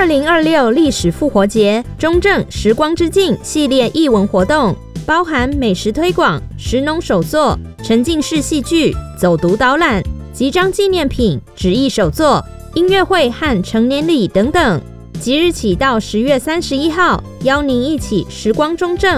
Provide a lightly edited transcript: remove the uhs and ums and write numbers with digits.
2026历史复活节中正时光之境系列艺文活动，包含美食推广、食农手作、沉浸式戏剧、走读导览、集章纪念品、纸艺手作、音乐会和成年礼等等。即日起到10月31号，邀您一起时光中正，